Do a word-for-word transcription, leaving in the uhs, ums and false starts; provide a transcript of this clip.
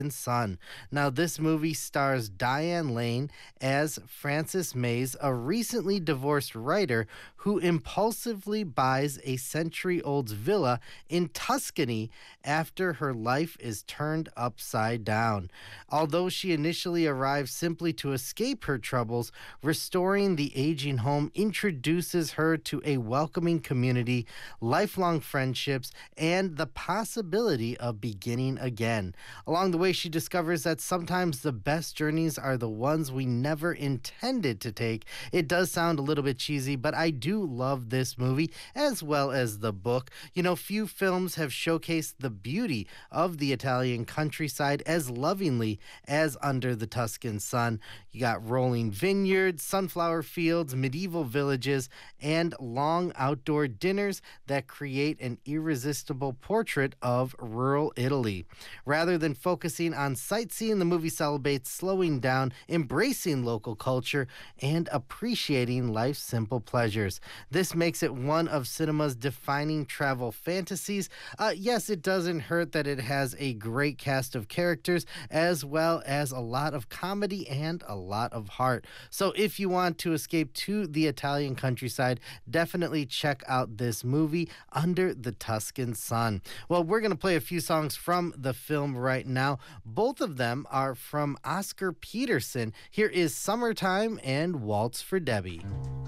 Son. Now, this movie stars Diane Lane as Frances Mays, a recently divorced writer who impulsively buys a century old villa in Tuscany after her life is turned upside down. Although she initially arrives simply to escape her troubles, restoring the aging home introduces her to a welcoming community, lifelong friendships, and the possibility of beginning again. Along the way, she discovers that sometimes the best journeys are the ones we never intended to take. It does sound a little bit cheesy, but I do love this movie as well as the book. You know, few films have showcased the beauty of the Italian countryside as lovingly as Under the Tuscan Sun. You got rolling vineyards, sunflower fields, medieval villages, and long outdoor dinners that create an irresistible portrait of rural Italy. Rather than focusing on sightseeing, the movie celebrates slowing down, embracing local culture, and appreciating life's simple pleasures. This makes it one of cinema's defining travel fantasies. Uh, yes, it doesn't hurt that it has a great cast of characters, as well as a lot of comedy and a lot of heart. So if you want to escape to the Italian countryside, definitely check out this movie, Under the Tuscan Sun. Well, we're going to play a few songs from the film right now. Both of them are from Oscar Peterson. Here is Summertime and Waltz for Debbie.